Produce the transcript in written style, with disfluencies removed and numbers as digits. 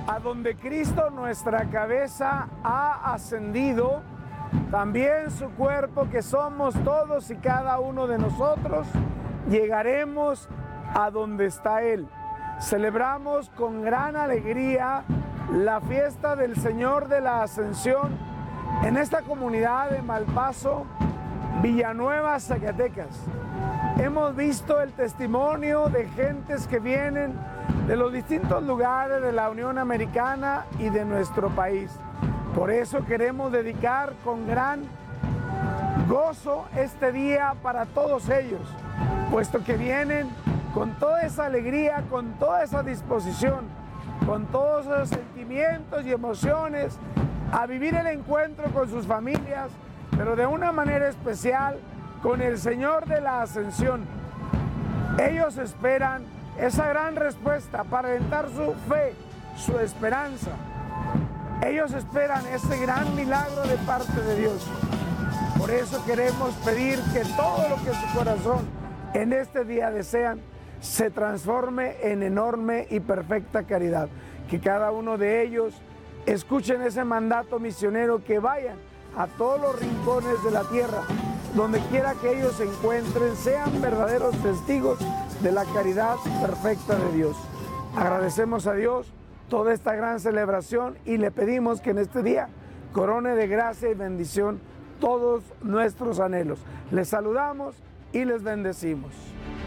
a donde Cristo, nuestra cabeza, ha ascendido, también su cuerpo, que somos todos y cada uno de nosotros, llegaremos a donde está Él. Celebramos con gran alegría la fiesta del Señor de la Ascensión en esta comunidad de Malpaso, Villanueva, Zacatecas. Hemos visto el testimonio de gentes que vienen de los distintos lugares de la Unión Americana y de nuestro país. Por eso queremos dedicar con gran gozo este día para todos ellos, puesto que vienen con toda esa alegría, con toda esa disposición, con todos esos sentimientos y emociones a vivir el encuentro con sus familias, pero de una manera especial con el Señor de la Ascensión. Ellos esperan esa gran respuesta para alentar su fe, su esperanza. Ellos esperan ese gran milagro de parte de Dios. Por eso queremos pedir que todo lo que su corazón en este día desean se transforme en enorme y perfecta caridad. Que cada uno de ellos escuchen ese mandato misionero, que vayan a todos los rincones de la tierra, donde quiera que ellos se encuentren, sean verdaderos testigos de la caridad perfecta de Dios. Agradecemos a Dios toda esta gran celebración y le pedimos que en este día corone de gracia y bendición todos nuestros anhelos. Les saludamos y les bendecimos.